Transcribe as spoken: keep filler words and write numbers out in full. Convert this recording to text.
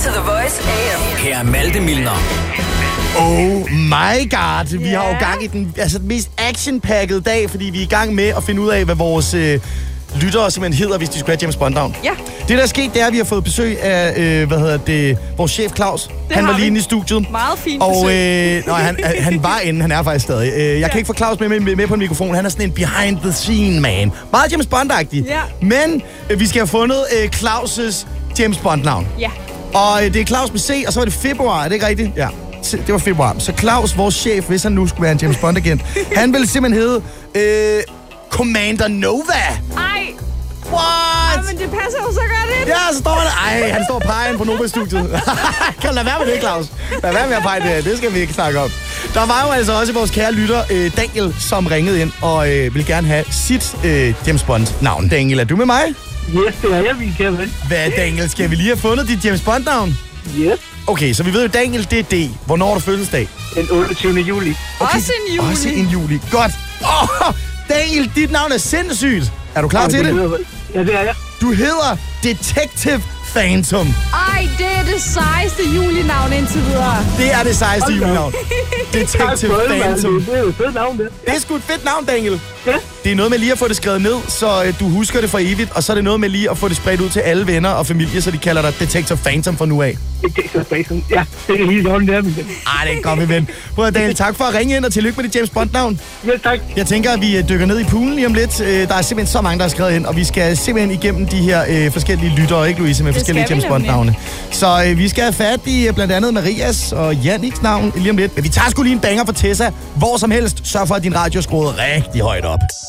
to The Voice A M. Her er Malte Milner. Oh my god, vi har jo gang i den, altså, den mest action-packede dag, fordi vi er i gang med at finde ud af, hvad vores øh, lyttere simpelthen hedder, hvis de skulle have James Bond-navn. Ja. Det, der er sket, det er, at vi har fået besøg af, øh, hvad hedder det, vores chef Claus. Det han var lige vi. inde i studiet. Meget fint Og besøg. øh, nej, han, han var inde, han er faktisk stadig. Øh, jeg ja. kan ikke få Claus med, med, med på en mikrofon. Han er sådan en behind-the-scene-man. Meget James Bond-agtig. Ja. Men øh, vi skal have fundet øh, Claus' James Bond-navn. Ja. Og øh, det er Claus med C, og så var det februar, er det ikke rigtigt? Ja. Det var februar. Så Claus, vores chef, hvis han nu skulle være en James Bond-agent, han ville simpelthen hedde øh, Commander Nova. Ej. What? Ej, men det passer jo så godt ind. Ja, så står han... Ej, han står og peger ind på Nova-studiet. Kan lade være med det, Claus. Lad være med at pege det. Det skal vi ikke snakke om. Der var jo altså også vores kære lytter, øh, Daniel, som ringede ind og øh, ville gerne have sit øh, James Bond-navn. Daniel, er du med mig? Yes, det er jeg, min kære ven. Hvad, Daniel? Skal vi lige have fundet dit James Bond-navn? Yes. Okay, så vi ved jo, Daniel, det er D. Hvornår er du fødselsdag? Den otteogtyvende juli. Okay. Også en juli. Også en juli. Godt. Åh, oh, Daniel, dit navn er sindssygt. Er du klar Ja, til det? det? Ja, det er jeg. Du hedder Detective Phantom. Ej, det er det sejeste julinavn indtil videre. Det er det sejeste Hold da. julenavn. Detective Tak for det, mand. Phantom. Det er jo et fedt navn, det. Det er sgu et fedt navn, Daniel. Ja. Det er noget med lige at få det skrevet ned, så øh, du husker det for evigt. Og så er det noget med lige at få det spredt ud til alle venner og familie, så de kalder dig Detective Phantom fra nu af. Detective Phantom. Ja, det er helt ordentligt, der, min ven. Ej, det er godt, min ven. Prøv at, Daniel, tak for at ringe ind, og tillykke med dit James Bond-navn. Ja, tak. Jeg tænker, at vi øh, dykker ned i poolen lige om lidt. Øh, der er simpelthen så mange, der er skrevet ind, og vi skal simpelthen igennem de her øh, forskellige lyttere, ikke Louise, med Det forskellige skal vi James Bond-navne. Så øh, vi skal have fat i øh, blandt andet Marias og Janniks navn lige om lidt. Men vi tager sgu lige en banger for Tessa. Hvor som helst, sørg for, at din radio er skruet rigtig højt op.